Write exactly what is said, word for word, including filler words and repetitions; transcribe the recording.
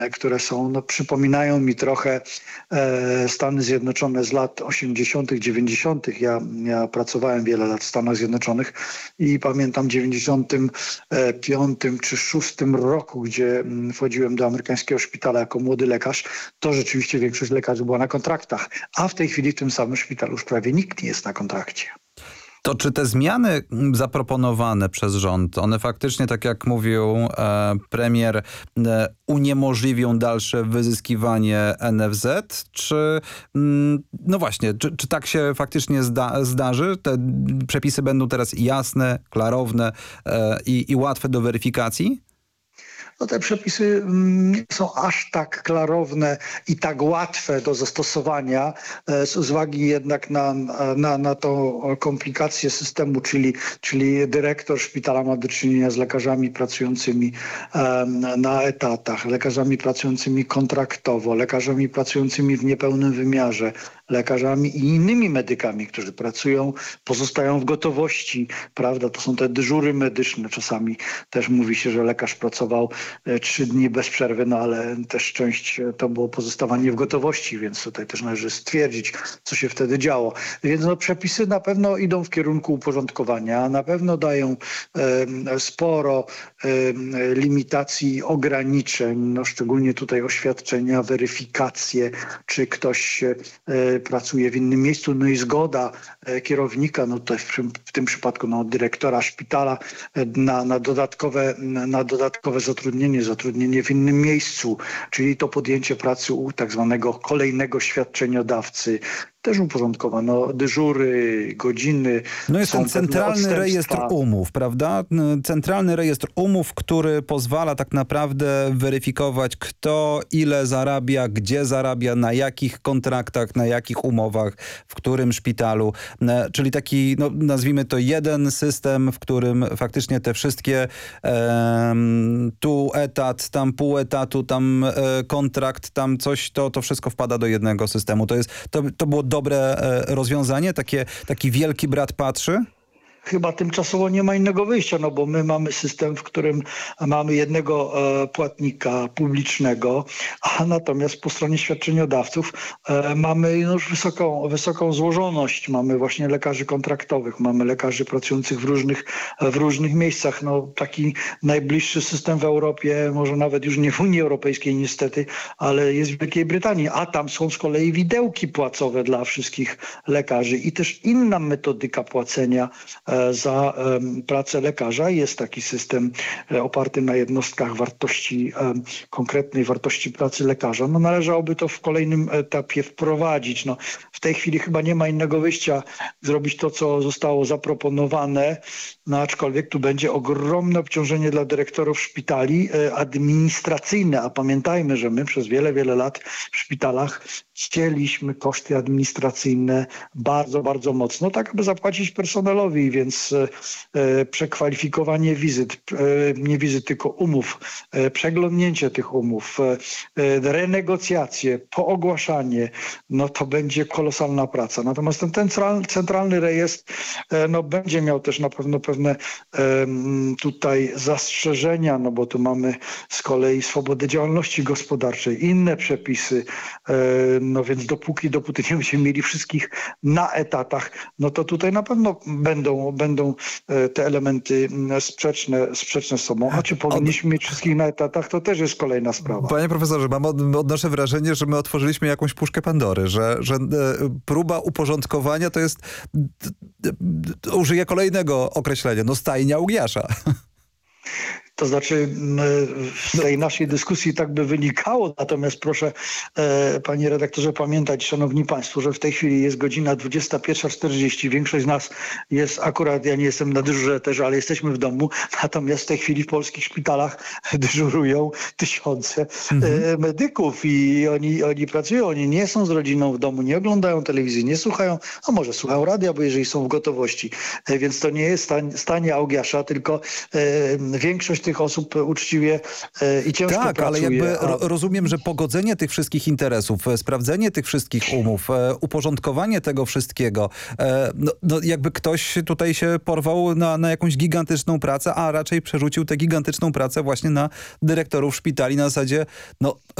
które są, no, przypominają mi trochę e, Stany Zjednoczone z lat osiemdziesiątych, dziewięćdziesiątych. Ja, ja pracowałem wiele lat w Stanach Zjednoczonych i pamiętam w dziewięćdziesiątym piątym czy szóstym roku, gdzie mm, wchodziłem do amerykańskiego szpitala jako młody lekarz, to rzeczywiście większość lekarzy była na kontraktach, a w tej chwili w tym samym szpitalu już prawie nikt nie jest na kontrakcie. To czy te zmiany zaproponowane przez rząd, one faktycznie, tak jak mówił e, premier, e, uniemożliwią dalsze wyzyskiwanie N F Z? Czy, mm, no właśnie, czy, czy tak się faktycznie zda, zdarzy? Te przepisy będą teraz jasne, klarowne e, i, i łatwe do weryfikacji? No te przepisy nie są aż tak klarowne i tak łatwe do zastosowania z uwagi jednak na, na, na tą komplikację systemu, czyli, czyli dyrektor szpitala ma do czynienia z lekarzami pracującymi na etatach, lekarzami pracującymi kontraktowo, lekarzami pracującymi w niepełnym wymiarze, lekarzami i innymi medykami, którzy pracują, pozostają w gotowości, prawda? To są te dyżury medyczne. Czasami też mówi się, że lekarz pracował trzy dni bez przerwy, no ale też część to było pozostawanie w gotowości, więc tutaj też należy stwierdzić, co się wtedy działo. Więc no, przepisy na pewno idą w kierunku uporządkowania, na pewno dają e, sporo e, limitacji, ograniczeń, no, szczególnie tutaj oświadczenia, weryfikacje, czy ktoś e, pracuje w innym miejscu, no i zgoda e, kierownika, no tutaj w, w tym przypadku no, dyrektora szpitala e, na, na, dodatkowe, na, na dodatkowe zatrudnienie, zatrudnienie w innym miejscu, czyli to podjęcie pracy u tak zwanego kolejnego świadczeniodawcy. Też uporządkowano dyżury, godziny. No jest ten centralny rejestr umów, prawda? Centralny rejestr umów, który pozwala tak naprawdę weryfikować, kto ile zarabia, gdzie zarabia, na jakich kontraktach, na jakich umowach, w którym szpitalu. Czyli taki, no, nazwijmy to jeden system, w którym faktycznie te wszystkie e, tu etat, tam pół etatu, tam e, kontrakt, tam coś, to, to wszystko wpada do jednego systemu. To jest, to, to było dobre rozwiązanie? Takie, taki wielki brat patrzy? Chyba tymczasowo nie ma innego wyjścia, no bo my mamy system, w którym mamy jednego e, płatnika publicznego, a natomiast po stronie świadczeniodawców e, mamy już wysoką, wysoką złożoność. Mamy właśnie lekarzy kontraktowych, mamy lekarzy pracujących w różnych, w różnych miejscach. No, taki najbliższy system w Europie, może nawet już nie w Unii Europejskiej niestety, ale jest w Wielkiej Brytanii, a tam są z kolei widełki płacowe dla wszystkich lekarzy i też inna metodyka płacenia za pracę lekarza. Jest taki system oparty na jednostkach wartości, konkretnej wartości pracy lekarza. No należałoby to w kolejnym etapie wprowadzić. No, w tej chwili chyba nie ma innego wyjścia, zrobić to, co zostało zaproponowane, no aczkolwiek tu będzie ogromne obciążenie dla dyrektorów szpitali administracyjne, a pamiętajmy, że my przez wiele, wiele lat w szpitalach cięliśmy koszty administracyjne bardzo, bardzo mocno, tak aby zapłacić personelowi, więc e, przekwalifikowanie wizyt, e, nie wizyt, tylko umów, e, przeglądnięcie tych umów, e, renegocjacje, poogłaszanie, no to będzie kolosalna praca. Natomiast ten central, centralny rejestr e, no, będzie miał też na pewno pewne e, tutaj zastrzeżenia, no bo tu mamy z kolei swobodę działalności gospodarczej, inne przepisy, e, no więc dopóki, dopóty nie będziemy mieli wszystkich na etatach, no to tutaj na pewno będą, będą te elementy sprzeczne, sprzeczne z sobą. A czy powinniśmy mieć wszystkich na etatach, to też jest kolejna sprawa. Panie profesorze, mam od, odnoszę wrażenie, że my otworzyliśmy jakąś puszkę Pandory, że, że próba uporządkowania to jest, użyję kolejnego określenia, no stajnia Ługiasza. To znaczy z tej naszej dyskusji tak by wynikało, natomiast proszę e, panie redaktorze pamiętać, szanowni państwo, że w tej chwili jest godzina dwudziesta pierwsza czterdzieści. Większość z nas jest akurat, ja nie jestem na dyżurze też, ale jesteśmy w domu, natomiast w tej chwili w polskich szpitalach dyżurują tysiące mhm. e, medyków i oni, oni pracują, oni nie są z rodziną w domu, nie oglądają telewizji, nie słuchają, a może słuchają radia, bo jeżeli są w gotowości. E, więc to nie jest stań, stanie Augiasza, tylko e, większość tych tych osób uczciwie i ciężko tak, pracuje. ale jakby a... rozumiem, że pogodzenie tych wszystkich interesów, sprawdzenie tych wszystkich umów, uporządkowanie tego wszystkiego, no, no jakby ktoś tutaj się porwał na, na jakąś gigantyczną pracę, a raczej przerzucił tę gigantyczną pracę właśnie na dyrektorów szpitali na zasadzie, no